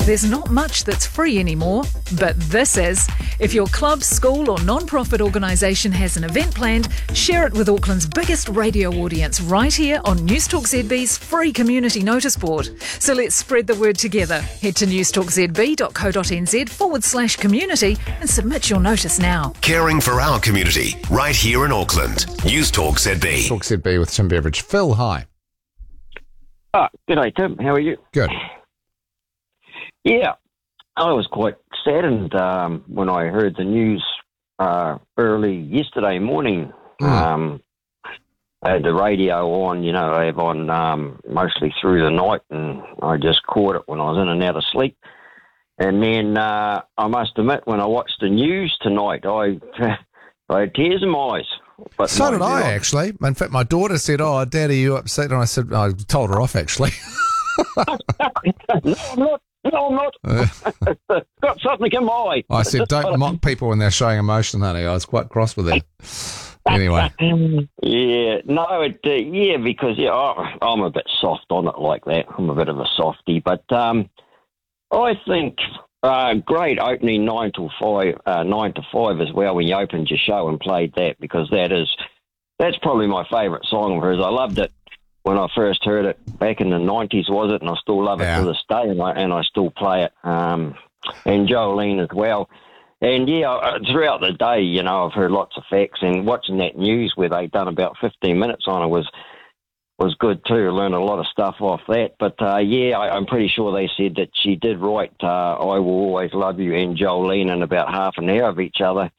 There's not much that's free anymore, but this is. If your club, school or non-profit organisation has an event planned, share it with Auckland's biggest radio audience right here on Newstalk ZB's free community notice board. So let's spread the word together. Head to newstalkzb.co.nz/community and submit your notice now. Caring for our community right here in Auckland. Newstalk ZB. Talk ZB with Tim Beveridge. Phil, hi. G'day, Tim. How are you? Good. Yeah, I was quite saddened when I heard the news early yesterday morning. I had the radio on, I have on mostly through the night, and I just caught it when I was in and out of sleep. And then I must admit, when I watched the news tonight, I had tears in my eyes. But so did I, actually. In fact, my daughter said, "Oh, Dad, are you upset?" And I said, I told her off, actually. No, I'm not. Got something in my eye. I said, don't mock people when they're showing emotion, honey. I was quite cross with them. Anyway. Because I'm a bit soft on it like that. I'm a bit of a softie. But I think great opening 9 to 5 as well when you opened your show and played that, because that's probably my favourite song of hers. I loved it when I first heard it back in the 90s, was it? And I still love it to this day, and I still play it. And Jolene as well. And, throughout the day, I've heard lots of facts, and watching that news where they done about 15 minutes on it was good too. I learned a lot of stuff off that. But, I'm pretty sure they said that she did write I Will Always Love You and Jolene in about half an hour of each other.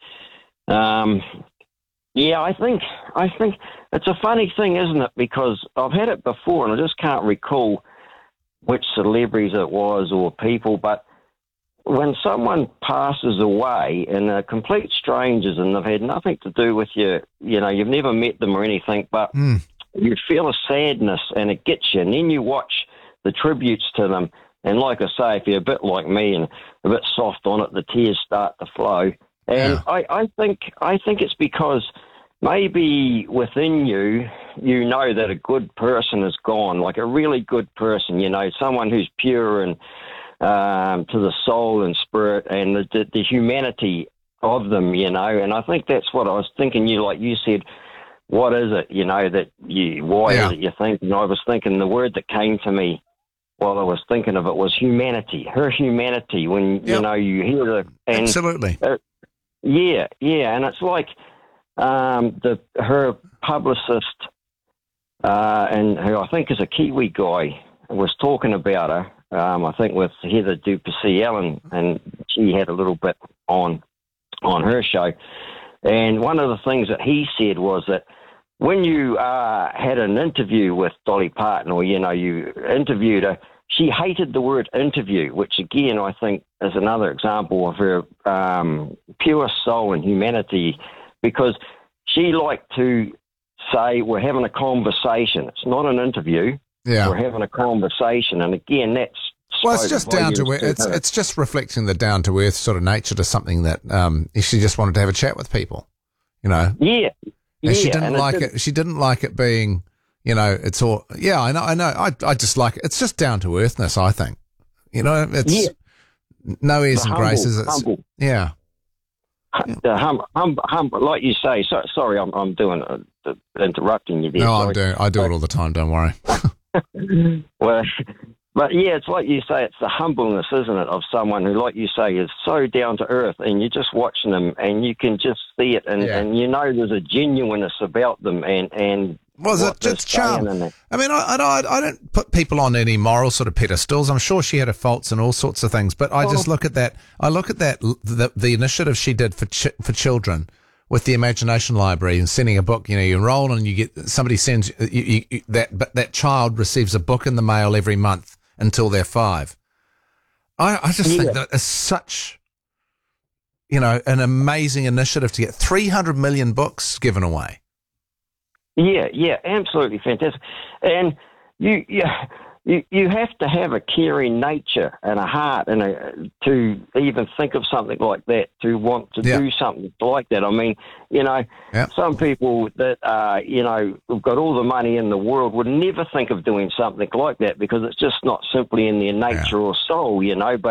I think it's a funny thing, isn't it? Because I've had it before, and I just can't recall which celebrities it was or people, but when someone passes away and they're complete strangers and they've had nothing to do with you, you've never met them or anything, but you feel a sadness and it gets you, and then you watch the tributes to them, and like I say, if you're a bit like me and a bit soft on it, the tears start to flow. And I think it's because maybe within you know that a good person is gone, like a really good person, someone who's pure and to the soul and spirit and the humanity of them, and I think that's what I was thinking. You said, what is it, why is it you think? And I was thinking the word that came to me while I was thinking of it was humanity, her humanity, when, you hear the... And, absolutely. And it's like... her publicist, and who I think is a Kiwi guy, was talking about her, I think with Heather Duplessis-Allen, and she had a little bit on her show. And one of the things that he said was that when you had an interview with Dolly Parton, or, you interviewed her, she hated the word interview, which again I think is another example of her pure soul and humanity, because she liked to say, we're having a conversation. It's not an interview. Yeah. We're having a conversation. And again, that's... Well, it's just down to earth. It's just reflecting the down to earth sort of nature to something that she just wanted to have a chat with people, Yeah. And she didn't like it. She didn't like it being, it's all... Yeah, I know. I just like it. It's just down to earthness, I think. It's no airs and graces. It's humble. Yeah. Like you say. Sorry, I'm doing interrupting you there. No, I do it all the time. Don't worry. Well, but it's like you say. It's the humbleness, isn't it, of someone who, like you say, is so down to earth, and you're just watching them, and you can just see it, and there's a genuineness about them, and. Was it just charm? I mean, I don't put people on any moral sort of pedestals. I'm sure she had her faults and all sorts of things, but I just look at that. I look at that the initiative she did for children with the Imagination Library and sending a book. You enroll and you get somebody sends that child receives a book in the mail every month until they're 5. I just think that is such, an amazing initiative to get 300 million books given away. Yeah, absolutely fantastic. And you have to have a caring nature and a heart and to even think of something like that, to want to do something like that. I mean, some people that who've got all the money in the world would never think of doing something like that, because it's just not simply in their nature or soul, but